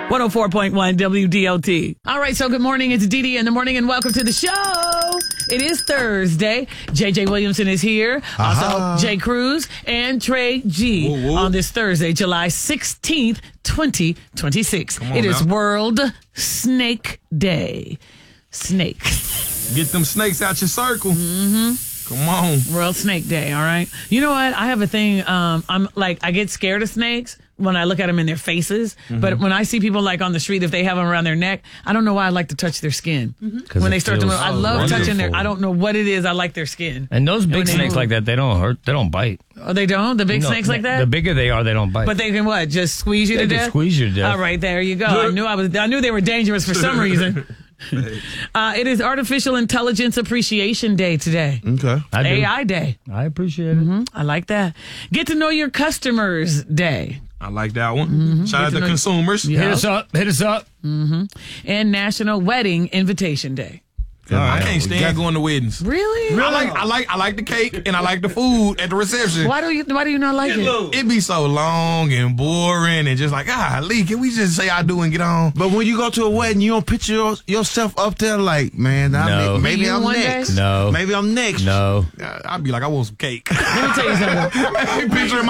104.1 WDLT. All right, so good morning. It's Dee Dee in the morning, and welcome to the show. It is Thursday. JJ Williamson is here. Also, Jay Cruz and Trey G on this Thursday, July 16th, 2026. It is World Snake Day. Snakes. Get them snakes out your circle. Come on. World Snake Day, all right? You know what? I have a thing. I get scared of snakes when I look at them in their faces. But when I see people like on the street, if they have them around their neck, I don't know why I like to touch their skin. When they start to move, I love touching their, I don't know what it is. I like their skin. And those big snakes like that, they don't hurt. They don't bite. Oh, they don't? The big snakes like that? The bigger they are, they don't bite. But they can what? Just squeeze you to death? Squeeze you to death. All right, there you go. I knew they were dangerous for some reason. It is Artificial Intelligence Appreciation Day today. Okay. AI Day. I appreciate it. I like that. Get to know your customers day. I like that one. Shout out to consumers. Hit us up. Hit us up. And National Wedding Invitation Day. I can't stand going to weddings. Really? I like the cake and I like the food at the reception. Why do you not like it? It be so long and boring and just like, Lee, can we just say I do and get on? But when you go to a wedding, you don't picture yourself up there like, man, No. maybe I'm next. No. Maybe I'm next. No. I'd be like, I want some cake. Let me tell you something. I ain't picturing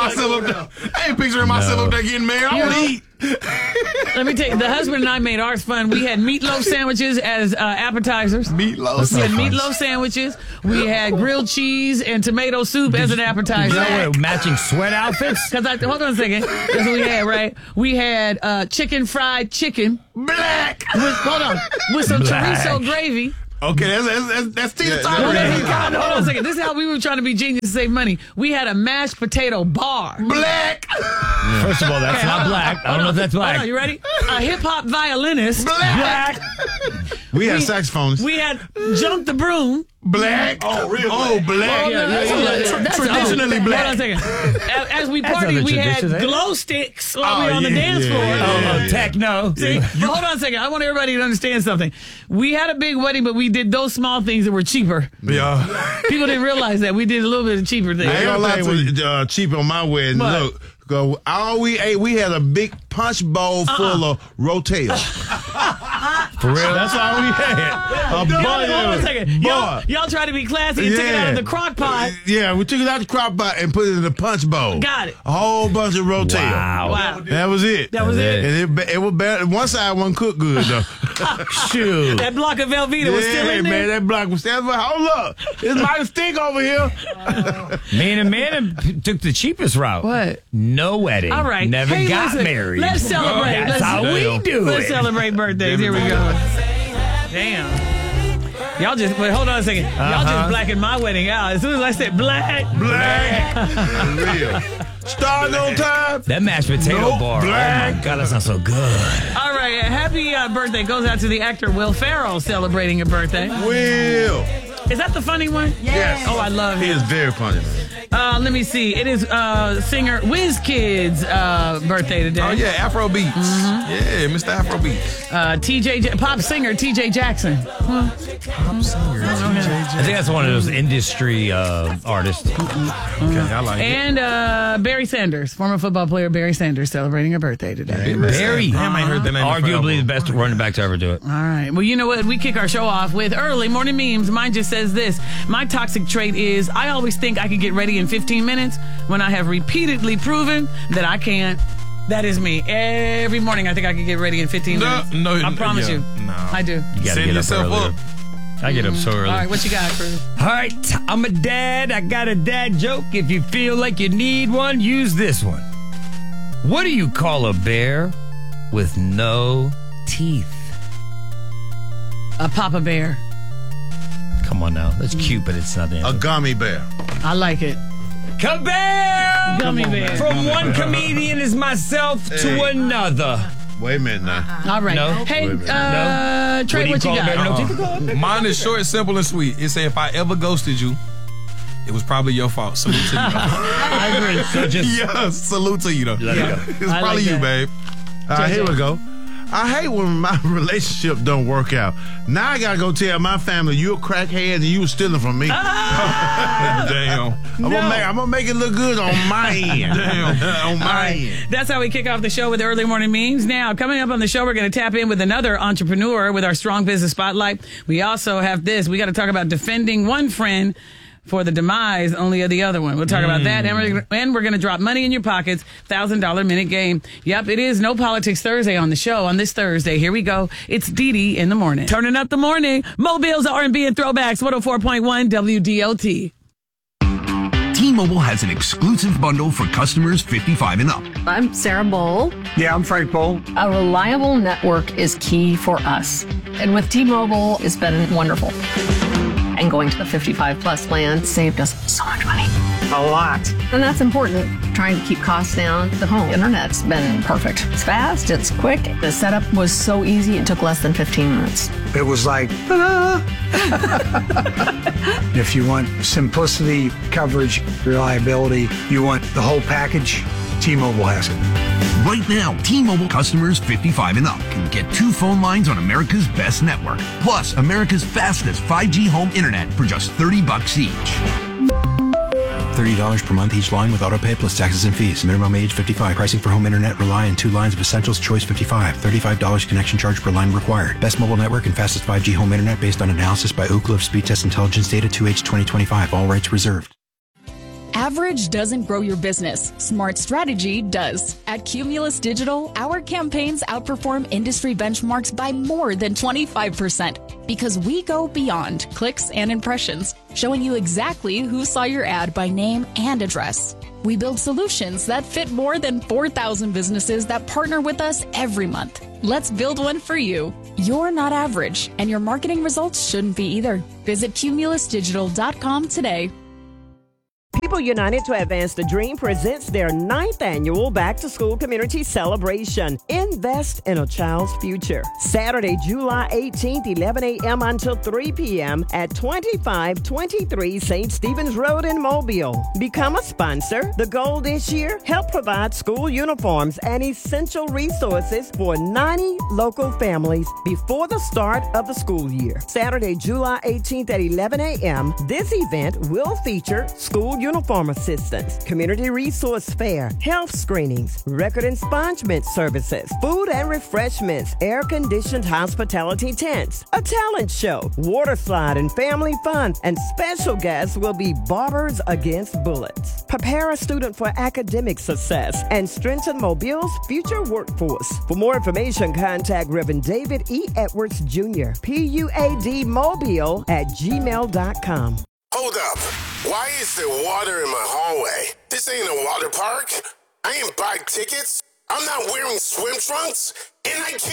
myself up there getting married. I want to eat. Let me tell you, the husband and I made ours fun. We had meatloaf sandwiches as appetizers. Meatloaf. We had meatloaf sandwiches. We had grilled cheese and tomato soup as an appetizer. Matching sweat outfits? Hold on a second. That's what we had, right? We had chicken fried chicken. Black. With some chorizo gravy. Okay, that's Tina Turner. Hold on a second. This is how we were trying to be genius to save money. We had a mashed potato bar. Black. First of all, that's not black. I don't know if that's black. Hold on, you ready? A hip-hop violinist. Black. We had saxophones. We had Jump the Broom. Black. Oh, real black. That's traditionally black. Hold on a second. As we partied, we had glow sticks while we were on the dance floor. Techno. See, hold on a second. I want everybody to understand something. We had a big wedding, but we did those small things that were cheaper. Yeah. People didn't realize that. We did a little bit of cheaper things. I ain't gonna lie, it was cheap on my wedding. What? Look, all we ate, we had a big punch bowl full of Rotel. For real? That's all we had. Hold on a second. Y'all try to be classy and took it out of the crock pot. Yeah, we took it out of the crock pot and put it in the punch bowl. Got it. A whole bunch of Rotel. Wow. That was it. That was it. And it was bad. One side wasn't cooked good, though. Shoot. That block of Velveeta was still in there. Man, that block was still. Hold up. It's mighty stink over here. Man took the cheapest route. What? No wedding. All right. Never got listen, married. Let's celebrate. That's how we do it. Let's celebrate birthdays. Here we go. Damn. Y'all just, wait, hold on a second. Y'all just blacking my wedding out. As soon as I said black. Real. Starting on time. That mashed potato bar. Black. Oh my God, that sounds so good. All right. Happy birthday goes out to the actor Will Ferrell celebrating a birthday. Will. Is that the funny one? Yes. Oh, I love He him. is very funny. Let me see. It is singer WizKid's birthday today. Oh, yeah, Afrobeats. Yeah, Mr. Afrobeats. pop singer TJ Jackson. I think that's one of those industry artists. Okay, I like it. And Barry Sanders, former football player Barry Sanders, celebrating a birthday today. Barry. Damn, I ain't heard that name Arguably in the best running back to ever do it. All right. Well, you know what? We kick our show off with early morning memes. Mine just says this. My toxic trait is I always think I can get ready in 15 minutes when I have repeatedly proven that I can't. That is me. Every morning I think I can get ready in 15 minutes. No, I promise you. No. I do. You gotta Send get yourself up early. up. I get up so early. All right. What you got, Cruz? All right, I'm a dad. I got a dad joke. If you feel like you need one, use this one. What do you call a bear with no teeth? A Papa Bear. Come on now. That's cute, but it's not the A answer. gummy bear. I like it. Kabam! Gummy bear. From one comedian is myself to another. Wait a minute now. All right. No. Hey, No. Trey, what you call a bear? got? No teeth? Mine is short, simple, and sweet. It said, if I ever ghosted you, it was probably your fault. Salute to you. I agree. So just Yeah, salute to you, though. let it go. It's I probably like you, that. babe. Here we go. I hate when my relationship don't work out. Now I gotta go tell my family you a crackhead and you was stealing from me. Damn. I'm gonna make it look good on my end. Damn. On my end. That's how we kick off the show with early morning memes. Now, coming up on the show, we're going to tap in with another entrepreneur with our Strong Business Spotlight. We also have this. We got to talk about defending one friend for the demise only of the other one. We'll talk about that. And we're going to drop money in your pockets, $1,000 minute game. Yep, it is No Politics Thursday on the show on this Thursday. Here we go. It's Dee in the morning. Turning up the morning. Mobile's R&B and throwbacks, 104.1 WDLT. T-Mobile has an exclusive bundle for customers 55 and up. I'm Sarah Bowl. Yeah, I'm Frank Bowl. A reliable network is key for us. And with T-Mobile, it's been wonderful. And going to the 55 plus plan saved us so much money. A lot. And that's important. Trying to keep costs down. The home internet's been perfect. It's fast, it's quick. The setup was so easy, it took less than 15 minutes. It was like, ta-da! If you want simplicity, coverage, reliability, you want the whole package, T-Mobile has it. Right now, T-Mobile customers 55 and up can get 2 phone lines on America's best network, plus America's fastest 5G home internet for just $30 each. $30 per month each line with autopay plus taxes and fees. Minimum age 55. Pricing for home internet rely on 2 lines of Essentials Choice 55. $35 connection charge per line required. Best mobile network and fastest 5G home internet based on analysis by Ookla of Speed Test Intelligence data 2H 2025. All rights reserved. Average doesn't grow your business. Smart strategy does. At Cumulus Digital, our campaigns outperform industry benchmarks by more than 25% because we go beyond clicks and impressions, showing you exactly who saw your ad by name and address. We build solutions that fit more than 4,000 businesses that partner with us every month. Let's build one for you. You're not average, and your marketing results shouldn't be either. Visit cumulusdigital.com today. People United to Advance the Dream presents their 9th annual Back to School Community Celebration. Invest in a child's future. Saturday, July 18th, 11 a.m. until 3 p.m. at 2523 St. Stephen's Road in Mobile. Become a sponsor. The goal this year, help provide school uniforms and essential resources for 90 local families before the start of the school year. Saturday, July 18th at 11 a.m. This event will feature school uniform assistance, community resource fair, health screenings, record expungement services, food and refreshments, air-conditioned hospitality tents, a talent show, water slide and family fun, and special guests will be Barbers Against Bullets. Prepare a student for academic success and strengthen Mobile's future workforce. For more information, contact Reverend David E. Edwards Jr., PUADmobile@gmail.com. Hold up. Why is there water in my hallway? This ain't a water park. I ain't buy tickets. I'm not wearing swim trunks. And I can't